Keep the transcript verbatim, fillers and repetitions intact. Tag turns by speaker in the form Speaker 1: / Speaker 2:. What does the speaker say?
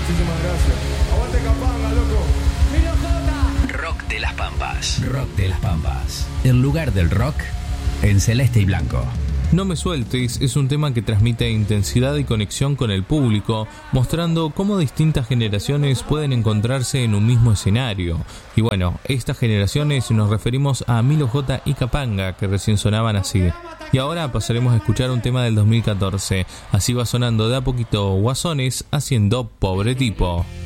Speaker 1: Muchísimas gracias. Aguante Capanga, loco.
Speaker 2: Milo J.
Speaker 3: Rock de las Pampas. Rock de las Pampas. El lugar del rock en celeste y blanco.
Speaker 4: No me sueltes es un tema que transmite intensidad y conexión con el público, mostrando cómo distintas generaciones pueden encontrarse en un mismo escenario. Y bueno, estas generaciones nos referimos a Milo J y Capanga, que recién sonaban así. Y ahora pasaremos a escuchar un tema del dos mil catorce. Así va sonando de a poquito Guasones haciendo Pobre Tipo.